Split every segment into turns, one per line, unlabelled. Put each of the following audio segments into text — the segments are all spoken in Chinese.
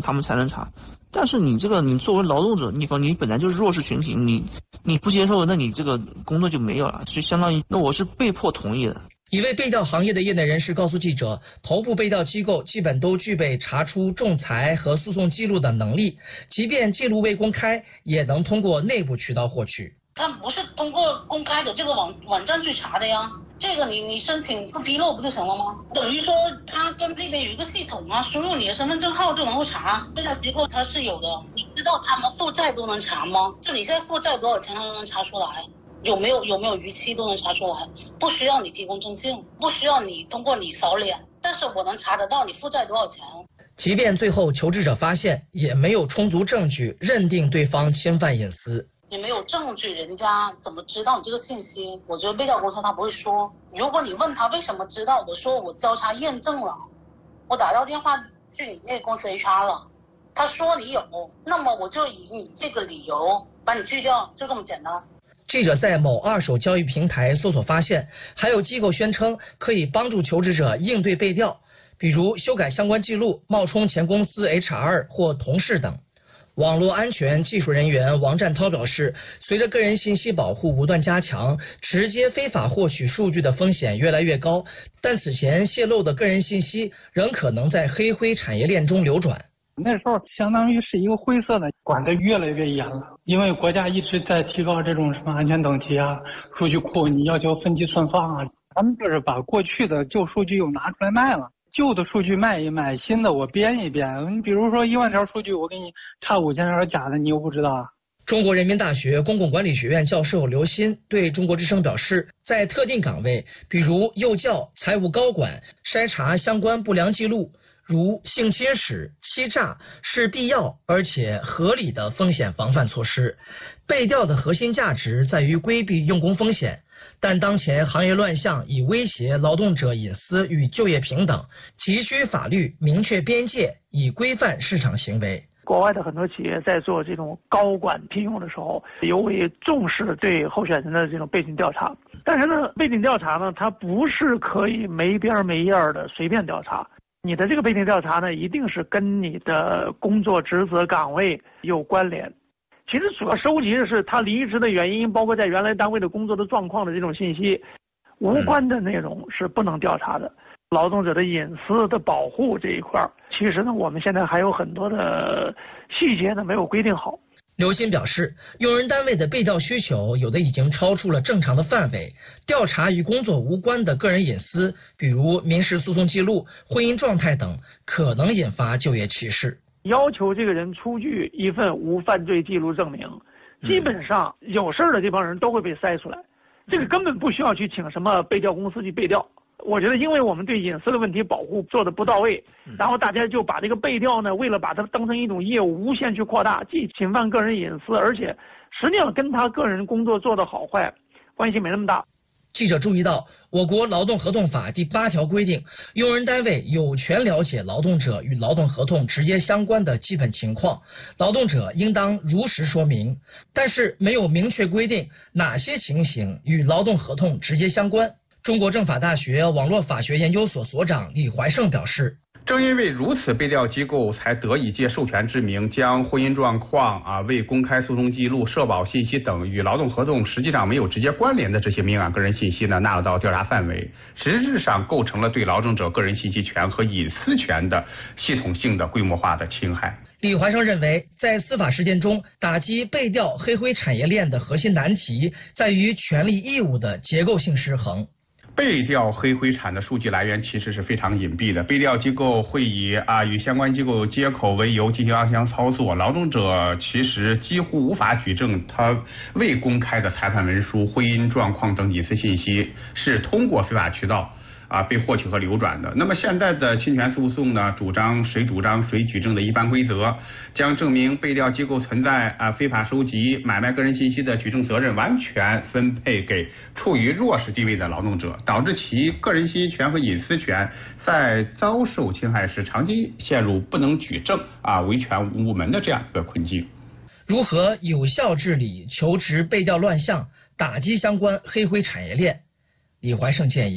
他们才能查。但是你这个，你作为劳动者，你本来就是弱势群体，你不接受，那你这个工作就没有了，就相当于那我是被迫同意的。
一位被调行业的业内人士告诉记者，头部被调机构基本都具备查出仲裁和诉讼记录的能力，即便记录未公开，也能通过内部渠道获取。
他不是通过公开的这个网站去查的呀，这个你申请不披露不就行了吗？等于说他跟这边有一个系统啊，输入你的身份证号就能够查。被调机构它是有的，你知道他们负债都能查吗？就你现在负债多少钱，他都能查出来。有没有逾期都能查出来，不需要你提供征信，不需要你通过你扫脸，但是我能查得到你负债多少钱。
即便最后求职者发现，也没有充足证据认定对方侵犯隐私。
你没有证据，人家怎么知道你这个信息？我觉得被调公司他不会说。如果你问他为什么知道，我说我交叉验证了，我打到电话去你那个公司 HR 了，他说你有，那么我就以你这个理由把你拒掉，就这么简单。
记者在某二手交易平台搜索发现，还有机构宣称可以帮助求职者应对被调，比如修改相关记录、冒充前公司 HR 或同事等。网络安全技术人员王占涛表示，随着个人信息保护不断加强，直接非法获取数据的风险越来越高，但此前泄露的个人信息仍可能在黑灰产业链中流转。
那时候相当于是一个灰色的，管得越来越严了，因为国家一直在提高这种什么安全等级啊，数据库你要求分级存放啊，他们就是把过去的旧数据又拿出来卖了，旧的数据卖一卖，新的我编一编。你比如说1万条数据，我给你差5000条假的，你又不知道啊。
中国人民大学公共管理学院教授刘鑫对中国之声表示，在特定岗位，比如幼教、财务高管，筛查相关不良记录，如性侵蚀、欺诈是必要而且合理的风险防范措施。被调的核心价值在于规避用工风险，但当前行业乱象已威胁劳动者隐私与就业平等，急需法律明确边界，以规范市场行为。
国外的很多企业在做这种高管聘用的时候，尤为重视对候选人的这种背景调查。但是呢，背景调查呢，它不是可以没边没沿的随便调查。你的这个背景调查呢，一定是跟你的工作职责岗位有关联。其实主要收集的是他离职的原因，包括在原来单位的工作的状况的这种信息，无关的内容是不能调查的。劳动者的隐私的保护这一块，其实呢，我们现在还有很多的细节呢没有规定好。
刘鑫表示，用人单位的被调需求有的已经超出了正常的范围，调查与工作无关的个人隐私，比如民事诉讼记录、婚姻状态等，可能引发就业歧视。
要求这个人出具一份无犯罪记录证明，基本上有事儿的这帮人都会被筛出来，这个根本不需要去请什么被调公司去被调。我觉得，因为我们对隐私的问题保护做得不到位，然后大家就把这个被调呢，为了把它当成一种业务，无限去扩大，既侵犯个人隐私，而且实际上跟他个人工作做得好坏关系没那么大。
记者注意到，我国劳动合同法第8条规定，用人单位有权了解劳动者与劳动合同直接相关的基本情况，劳动者应当如实说明，但是没有明确规定哪些情形与劳动合同直接相关。中国政法大学网络法学研究所所长李怀胜表示，
正因为如此，被调机构才得以借授权之名，将婚姻状况、未公开诉讼记录、社保信息等与劳动合同实际上没有直接关联的这些敏感个人信息呢，纳入到调查范围，实质上构成了对劳动者个人信息权和隐私权的系统性的规模化的侵害。
李怀生认为，在司法实践中，打击被调黑灰产业链的核心难题在于权利义务的结构性失衡。
被调黑灰产的数据来源其实是非常隐蔽的，被调机构会以与相关机构接口为由进行暗箱操作，劳动者其实几乎无法举证他未公开的裁判文书、婚姻状况等隐私信息是通过非法渠道被获取和流转的。那么现在的侵权诉讼呢，主张谁举证的一般规则，将证明被调机构存在非法收集、买卖个人信息的举证责任完全分配给处于弱势地位的劳动者，导致其个人信息权和隐私权在遭受侵害时长期陷入不能举证维权无门的这样一个困境。
如何有效治理求职被调乱象，打击相关黑灰产业链？李怀胜建议，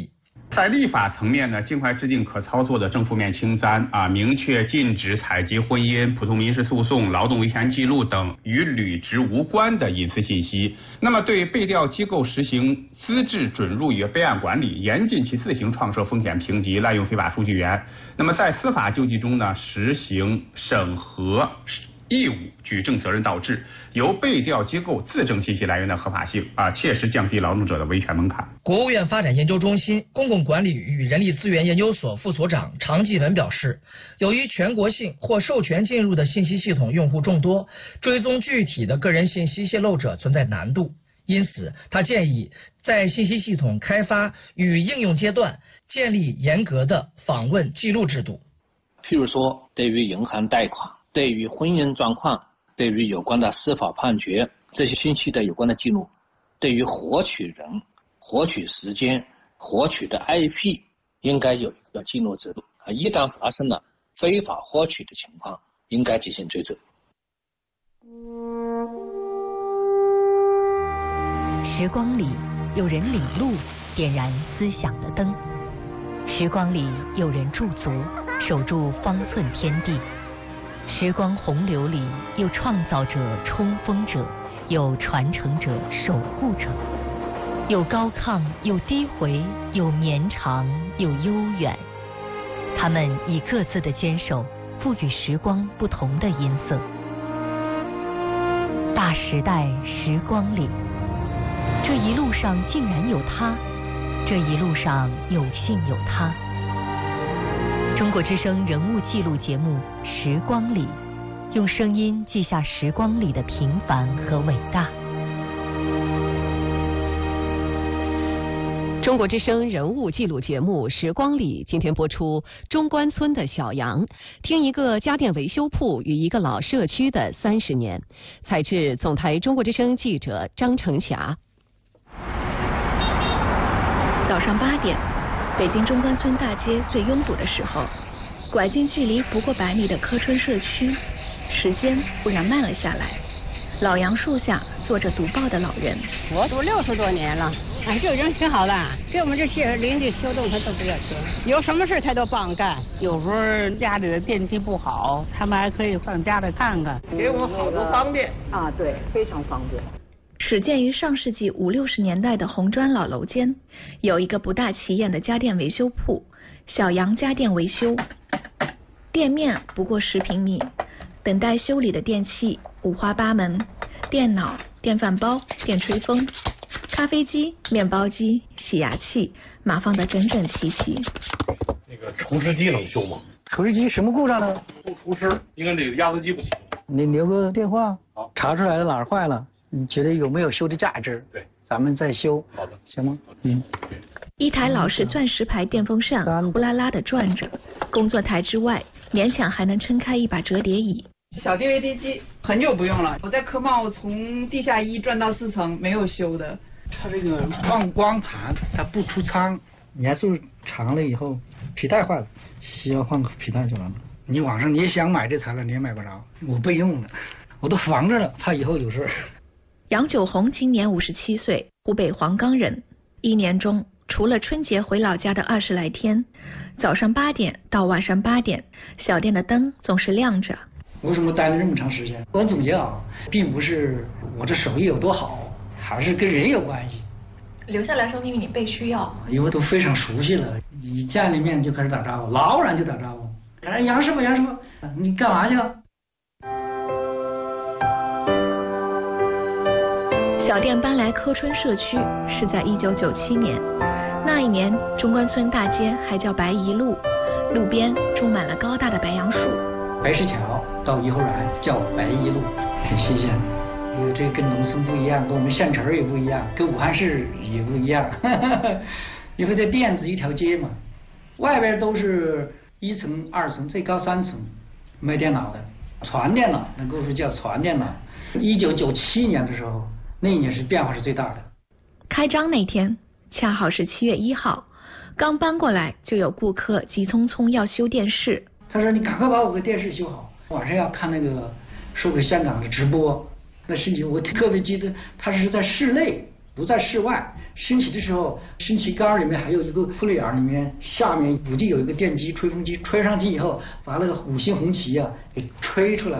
在立法层面呢，尽快制定可操作的正负面清单明确禁止采集婚姻、普通民事诉讼、劳动维权记录等与履职无关的隐私信息。那么对被调机构实行资质准入与备案管理，严禁其自行创设风险评级、滥用非法数据源。那么在司法救济中呢，实行审核义务举证责任倒置，由被调机构自证信息来源的合法性切实降低劳动者的维权门槛。
国务院发展研究中心公共管理与人力资源研究所副所长常继文表示，由于全国性或授权进入的信息系统用户众多，追踪具体的个人信息泄露者存在难度，因此他建议在信息系统开发与应用阶段建立严格的访问记录制度。
譬如说，对于银行贷款、对于婚姻状况、对于有关的司法判决这些信息的有关的记录，对于获取人、获取时间、获取的 IP 应该有一个记录制度一旦发生了非法获取的情况，应该进行追责。
时光里有人领路，点燃思想的灯；时光里有人驻足，守住方寸天地。时光洪流里有创造者、冲锋者，有传承者、守护者，有高亢，有低回，有绵长，有悠远。他们以各自的坚守，赋予时光不同的音色。大时代时光里，这一路上竟然有他，这一路上有幸有他。中国之声人物记录节目《时光里》，用声音记下时光里的平凡和伟大。
中国之声人物记录节目《时光里》今天播出中关村的小杨，听一个家电维修铺与一个老社区的30年。采自总台中国之声记者张成霞。
早上8点，北京中关村大街最拥堵的时候，拐进距离不过100米的柯春社区，时间忽然慢了下来。老杨树下坐着读报的老人。
我读60多年了，这个人挺好的，给我们这些邻居修动他都不要钱，有什么事他都帮干。有时候家里的电器不好，他们还可以上家里看看，给我们好多方便对，非常方便。
始建于上世纪50、60年代的红砖老楼间，有一个不大起眼的家电维修铺——小杨家电维修。店面不过10平米，等待修理的电器五花八门：电脑、电饭煲、电吹风、咖啡机、面包机、洗牙器，码放得整整齐齐。
那个厨师机能修吗？
厨师机什么故障呢？
不厨师，应该这个压缩机不行。
你留个电话，
好，
查出来了哪儿坏了，你觉得有没有修的价值？
对，
咱们再修。
好的，
行吗？
一台老式钻石牌电风扇呼啦啦地转着，工作台之外勉强还能撑开一把折叠椅。
小 DVD 机很久不用了，我在科贸从地下1转到4层没有修的。
它这个放光盘它不出仓，年数长了以后皮带坏了，需要换个皮带就完了。你网上你也想买这材料你也买不着，我备用了，我都防着了，怕以后有事。
杨九红今年57岁，湖北黄冈人。1年中除了春节回老家的20来天，早上8点到晚上8点，小店的灯总是亮着。
为什么待了这么长时间？我总结并不是我这手艺有多好，还是跟人有关系。
留下来说明你被需要，
因为都非常熟悉了，一见了面就开始打招呼，老远就打招呼。杨师傅，杨师傅，你干嘛去了？
小店搬来柯春社区是在1997年，那一年中关村大街还叫白宜路，路边种满了高大的白杨树。
白石桥到颐和园叫白宜路，很新鲜。因为这跟农村不一样，跟我们县城也不一样，跟武汉市也不一样。因为这店子一条街嘛，外边都是1层、2层，最高3层卖电脑的，传电脑，那故事叫传电脑。1997年的时候，那一年是变化是最大的。
开张那天恰好是7月1号，刚搬过来就有顾客急匆匆要修电视。
他说：“你赶快把我的电视修好，晚上要看那个说给香港的直播。”那事情我特别记得，他是在室内不在室外。升起的时候，升旗杆里面还有一个扑棱，里面下面5D有一个电机吹风机，吹上去以后把那个5星红旗啊给吹出来。